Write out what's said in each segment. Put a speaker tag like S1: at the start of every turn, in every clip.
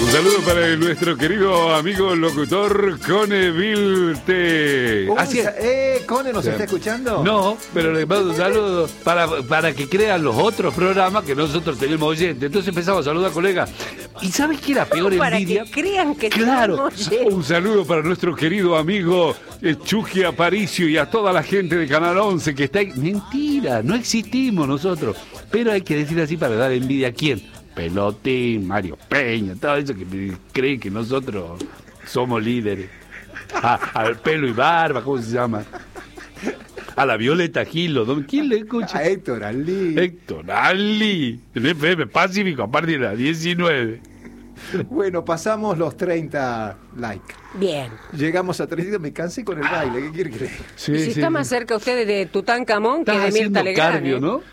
S1: Un saludo para nuestro querido amigo locutor Cone Vilte.
S2: Así es. ¿Cone nos está escuchando?
S1: No, pero le mando un saludo para que crean los otros programas que nosotros tenemos oyentes. Entonces empezamos a saludar a colegas. ¿Y sabes qué era peor envidia?
S3: Para que crean que
S1: Claro,
S3: tenemos oyentes.
S1: un saludo para nuestro querido amigo Chucky Aparicio y a toda la gente de Canal 11 que está ahí. Mentira, no existimos nosotros. Pero hay que decir así para dar envidia a quién. Pelotín, Mario Peña, todo eso que creen que nosotros somos líderes. Al Pelo y Barba, ¿cómo se llama? A la Violeta Gilo, ¿quién le escucha?
S2: A Héctor Ali.
S1: Héctor Ali, en FM Pacífico a partir de las 19.
S2: Bueno, pasamos los 30 likes.
S3: Bien.
S2: Llegamos a 30, me cansé con el baile, ¿qué quiere que le diga?
S1: Sí,
S3: Y si está más cerca usted de Tutankamón que
S1: Estás
S3: de Mirta
S1: haciendo
S3: Legrand.
S1: cardio, ¿no?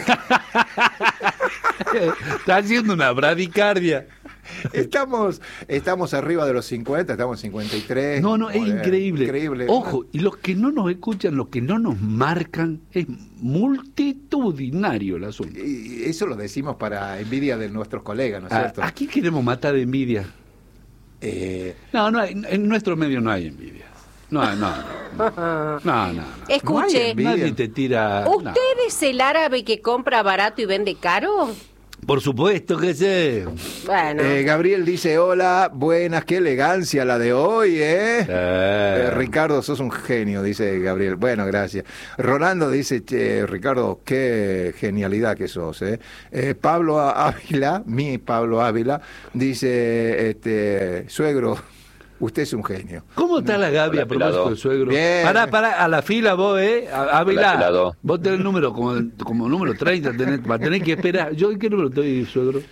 S1: Estás haciendo una bradicardia.
S2: Estamos arriba de los 50, estamos en 53.
S1: No, es
S2: Joder,
S1: increíble.
S2: Increíble.
S1: Ojo, y los que no nos escuchan, los que no nos marcan, es multitudinario el asunto.
S2: Y eso lo decimos para envidia de nuestros colegas, ¿no es cierto?
S1: Aquí queremos matar de envidia. No hay, en nuestro medio no hay envidia. No.
S3: Escuche,
S2: envidia.
S1: Nadie te tira.
S3: ¿usted es el árabe que compra barato y vende caro?
S1: Por supuesto que sí.
S3: Bueno.
S2: Gabriel dice, hola, buenas, qué elegancia la de hoy, Ricardo, sos un genio, dice Gabriel. Bueno, gracias. Rolando dice, Ricardo, qué genialidad que sos, Pablo Ávila, mi Pablo Ávila, dice, suegro, usted es un genio.
S1: ¿Cómo está la Gaby a propósito del suegro?
S2: Bien.
S1: Pará, a la fila vos, Ávila.
S4: Hola,
S1: Vos tenés el número como número 30, va a tener que esperar. ¿Yo en qué número estoy, suegro?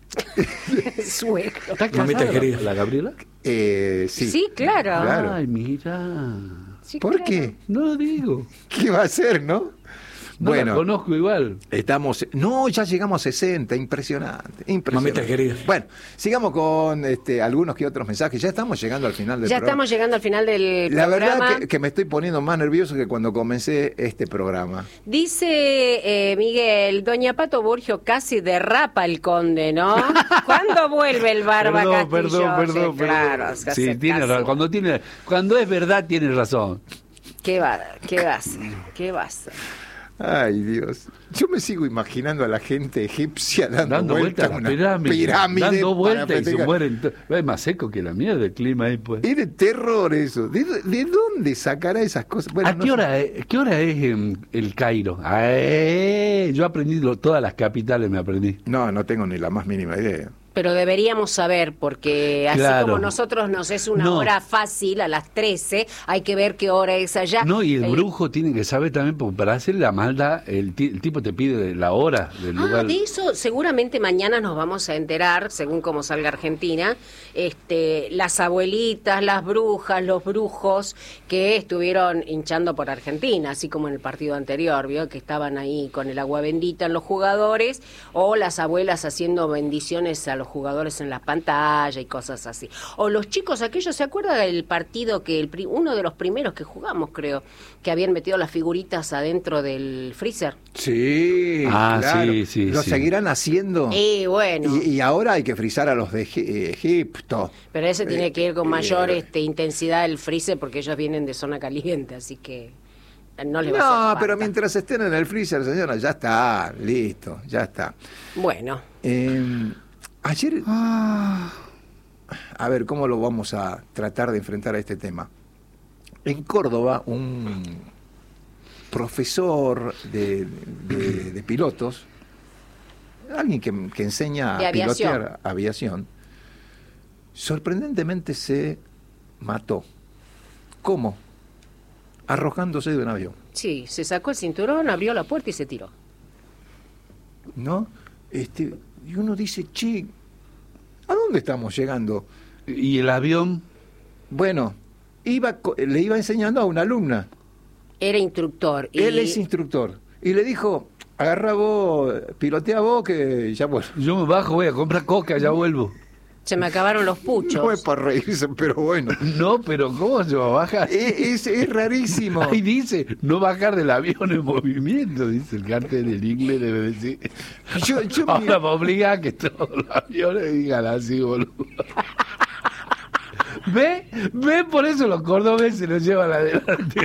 S3: Suegro.
S1: ¿Está
S4: Mamita
S1: casada
S4: querida.
S1: la Gabriela?
S2: Sí.
S3: Sí, claro.
S2: Claro.
S1: Ay, mira.
S3: Sí,
S2: ¿Por
S3: claro.
S2: qué?
S1: No lo digo.
S2: ¿Qué va a hacer, no?
S1: No la conozco igual.
S2: Estamos... No, ya llegamos a 60, impresionante.
S4: Mamita querida.
S2: Bueno, sigamos con algunos que otros mensajes. Ya estamos llegando al final del
S3: Ya
S2: programa.
S3: estamos llegando al final del
S2: La
S3: programa.
S2: verdad que me estoy poniendo más nervioso que cuando comencé este programa.
S3: Dice Miguel, doña Pato Burgio casi derrapa el conde, ¿no? ¿Cuándo vuelve el Barba Castillo?
S1: Perdón.
S3: Sí, claro,
S1: Sí, tiene razón. Cuando es verdad, tiene razón.
S3: ¿Qué va a hacer? ¿Qué va a hacer?
S2: Ay, Dios. Yo me sigo imaginando a la gente egipcia dando vueltas
S1: vueltas
S2: a
S1: a
S2: una
S1: la pirámide. Dando
S2: para
S1: vueltas y se
S2: festejar.
S1: mueren. Es más seco que la mierda el clima ahí, pues.
S2: Es de terror eso. ¿De dónde sacará esas cosas? Bueno,
S1: ¿A qué hora es en el Cairo? Yo aprendí todas las capitales, me aprendí.
S2: No tengo ni la más mínima idea.
S3: Pero deberíamos saber, porque así
S1: Claro.
S3: como nosotros nos es una
S1: No.
S3: hora fácil, a las 13, hay que ver qué hora es allá.
S1: No, y el brujo tiene que saber también, porque para hacer la maldad, el tipo te pide la hora del lugar.
S3: De eso seguramente mañana nos vamos a enterar, según cómo salga Argentina, las abuelitas, las brujas, los brujos que estuvieron hinchando por Argentina, así como en el partido anterior, vio que estaban ahí con el agua bendita en los jugadores, o las abuelas haciendo bendiciones a los jugadores en la pantalla y cosas así. O los chicos aquellos, ¿se acuerda del partido que uno de los primeros que jugamos, creo, que habían metido las figuritas adentro del freezer?
S2: Sí, claro.
S1: sí.
S2: Lo seguirán haciendo.
S3: Y bueno.
S2: Y ahora hay que frizar a los de Egipto.
S3: Pero ese tiene que ir con mayor intensidad el freezer porque ellos vienen de zona caliente, así que no les va a hacer
S2: No,
S3: falta.
S2: pero mientras estén en el freezer, señora, ya está, listo, ya está.
S3: Bueno,
S2: Ayer, a ver, ¿cómo lo vamos a tratar de enfrentar a este tema? En Córdoba, un profesor de pilotos, alguien que enseña
S3: De
S2: a
S3: aviación.
S2: pilotear aviación, sorprendentemente se mató. ¿Cómo? Arrojándose de un avión,
S3: sí, se sacó el cinturón, abrió la puerta y se tiró.
S2: ¿no? Y uno dice, che, ¿a dónde estamos llegando?
S1: ¿Y el avión?
S2: Bueno, le iba enseñando a una alumna.
S3: Era instructor. Y
S2: Él es instructor. Y le dijo, agarra vos, pilotea vos, que ya vuelvo.
S1: Yo me bajo, voy a comprar coca, ya vuelvo.
S3: Se me acabaron los puchos.
S2: No es para reírse, pero bueno.
S1: No, pero ¿cómo se va a bajar?
S2: Es rarísimo.
S1: Ahí dice, no bajar del avión en movimiento, dice el cartel del inglés, debe decir. Ahora me obliga a que todos los aviones digan así, boludo. ¿Ve? Por eso los cordobeses se los llevan adelante.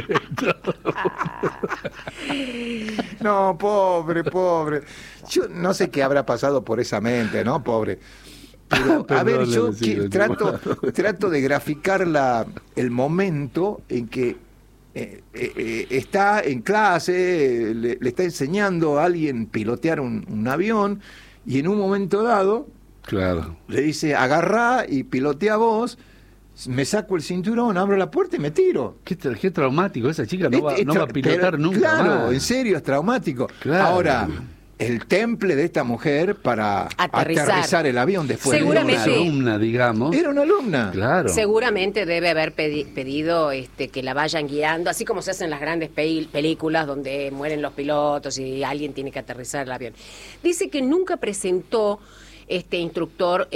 S2: No, pobre. Yo no sé qué habrá pasado por esa mente, ¿no? Pobre. Pero, a ver, yo trato de graficar el momento en que está en clase, le está enseñando a alguien pilotear un avión, y en un momento dado le dice, agarrá y pilotea vos, me saco el cinturón, abro la puerta y me tiro.
S1: Qué traumático, esa chica no va a pilotar nunca
S2: claro,
S1: más.
S2: En serio, es traumático.
S1: Claro.
S2: Ahora, el temple de esta mujer para aterrizar el avión después.
S3: Seguramente.
S1: Era una alumna, digamos.
S2: Era una alumna.
S1: Claro.
S3: Seguramente debe haber pedido que la vayan guiando, así como se hacen las grandes películas donde mueren los pilotos y alguien tiene que aterrizar el avión. Dice que nunca presentó este instructor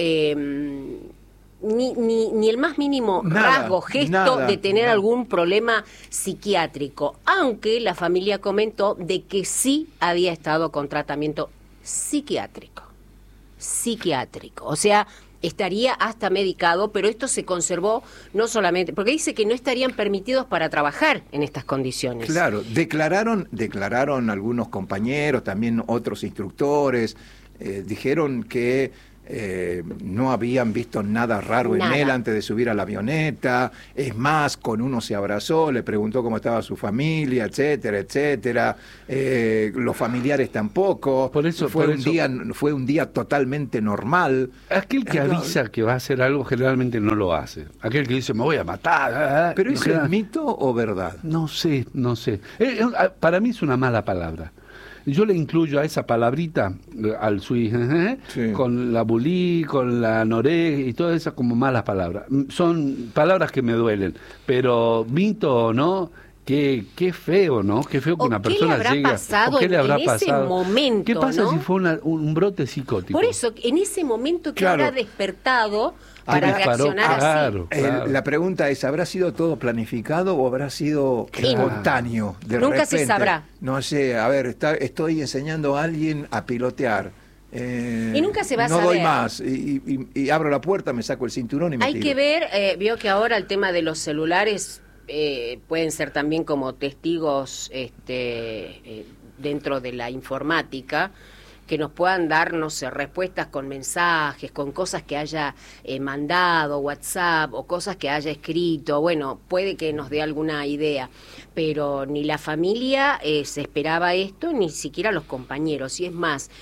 S3: ni el más mínimo rasgo, gesto de tener algún problema psiquiátrico, aunque la familia comentó de que sí había estado con tratamiento psiquiátrico, o sea, estaría hasta medicado, pero esto se conservó no solamente, porque dice que no estarían permitidos para trabajar en estas condiciones.
S2: Claro, declararon algunos compañeros, también otros instructores, dijeron que no habían visto nada raro en él antes de subir a la avioneta. Es más, con uno se abrazó, le preguntó cómo estaba su familia, etcétera. Los familiares tampoco.
S1: Fue
S2: un día totalmente normal.
S1: Aquel que avisa que va a hacer algo generalmente no lo hace. Aquel que dice, me voy a matar.
S2: ¿Pero eso es mito o verdad?
S1: No sé. Para mí es una mala palabra. Yo le incluyo a esa palabrita, al sui, sí, con la bulí, con la noré y todas esas como malas palabras. Son palabras que me duelen, pero mito, ¿no? Qué feo, ¿no? Qué feo que una persona llegue.
S3: ¿Qué le habrá pasado en ese momento?
S1: ¿Qué pasa,
S3: ¿no?
S1: si fue un brote psicótico?
S3: Por eso, en ese momento que habrá despertado para reaccionar así.
S2: La pregunta es, ¿habrá sido todo planificado o habrá sido espontáneo?
S3: Nunca se sabrá.
S2: No sé, a ver, estoy enseñando a alguien a pilotear.
S3: Y nunca se va a
S2: no
S3: saber.
S2: Doy más. Y abro la puerta, me saco el cinturón y me tiro.
S3: Hay que ver, vio que ahora el tema de los celulares pueden ser también como testigos dentro de la informática, que nos puedan dar, no sé, respuestas con mensajes, con cosas que haya mandado, WhatsApp, o cosas que haya escrito. Bueno, puede que nos dé alguna idea, pero ni la familia se esperaba esto, ni siquiera los compañeros. Y es más,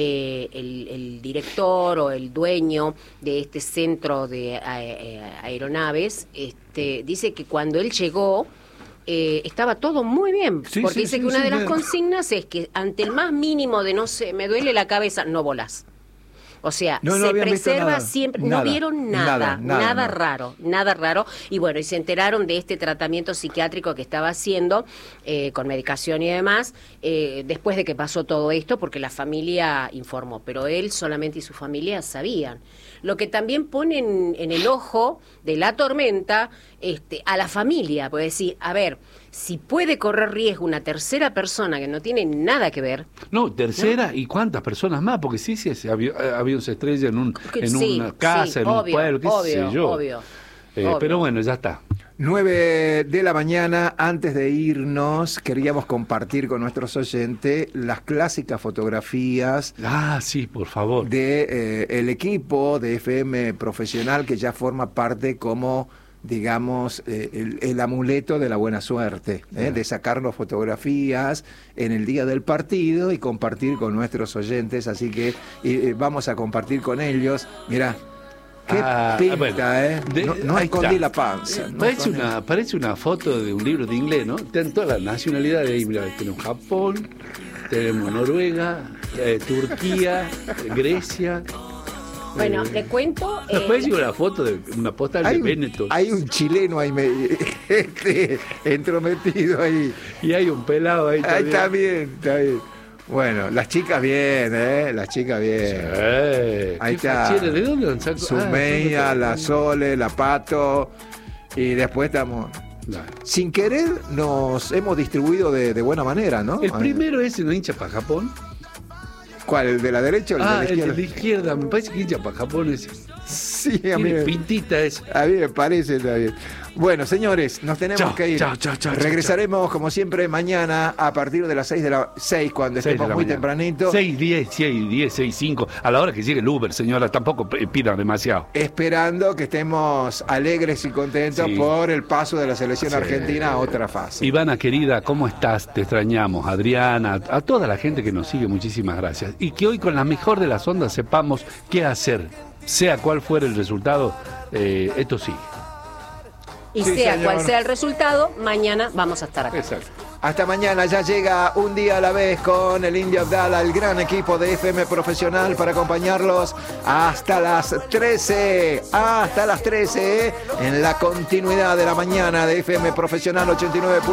S3: el director o el dueño de este centro de aeronaves dice que cuando él llegó, estaba todo muy bien, porque dice que una de las consignas es que ante el más mínimo de no sé, me duele la cabeza, no volás. O sea, se preserva siempre, no vieron nada raro, y bueno, y se enteraron de este tratamiento psiquiátrico que estaba haciendo, con medicación y demás, después de que pasó todo esto, porque la familia informó, pero él solamente y su familia sabían. Lo que también pone en el ojo de la tormenta a la familia, puede decir, a ver, si puede correr riesgo una tercera persona que no tiene nada que ver.
S1: No, tercera, ¿no? ¿Y cuántas personas más? Porque sí, ese avión se estrella en una casa, en un pueblo, qué sé yo.
S3: Obvio.
S1: Pero bueno, ya está.
S2: 9 de la mañana, antes de irnos, queríamos compartir con nuestros oyentes las clásicas fotografías.
S1: Sí, por favor.
S2: De el equipo de FM Profesional, que ya forma parte como, digamos, el amuleto de la buena suerte, de sacarnos fotografías en el día del partido y compartir con nuestros oyentes. Así que vamos a compartir con ellos. Mirá. Qué pinta, bueno, no escondí la panza.
S1: Parece una foto de un libro de inglés, ¿no? Tienen todas las nacionalidades ahí. Mira, tenemos Japón, tenemos Noruega, Turquía, Grecia.
S3: Bueno, le cuento.
S1: Parece una foto de una postal de Benetton.
S2: Hay un chileno ahí entrometido ahí.
S1: Y hay un pelado ahí también.
S2: Está bien. Bueno, las chicas bien, las chicas bien.
S1: Sí.
S2: Ahí está.
S1: ¿De dónde han sacado?
S2: Sumeya, la Sole, la Pato. Y después estamos...
S1: Dale.
S2: Sin querer nos hemos distribuido de buena manera, ¿no?
S1: El primero ese no hincha para Japón.
S2: ¿Cuál? ¿El de la derecha o el de la izquierda?
S1: El de la izquierda. Me parece que hincha para Japón ese.
S2: Sí, a mí
S1: Tiene pintita esa.
S2: A mí me parece también. Bueno, señores, nos tenemos que ir.
S1: Chao.
S2: Regresaremos, como siempre, mañana a partir de las 6 cuando estemos muy tempranito.
S1: 6:10, 6:05. A la hora que llegue el Uber, señora, tampoco pidan demasiado.
S2: Esperando que estemos alegres y contentos por el paso de la selección argentina a otra fase.
S1: Ivana, querida, ¿cómo estás? Te extrañamos. Adriana, a toda la gente que nos sigue, muchísimas gracias. Y que hoy con la mejor de las ondas sepamos qué hacer. Sea cual fuera el resultado, esto sigue.
S3: Y sea cual sea el resultado, mañana vamos a estar acá.
S1: Exacto.
S2: Hasta mañana, ya llega un día a la vez con el Indio Abdala, el gran equipo de FM Profesional para acompañarlos hasta las 13. Hasta las 13, en la continuidad de la mañana de FM Profesional 89.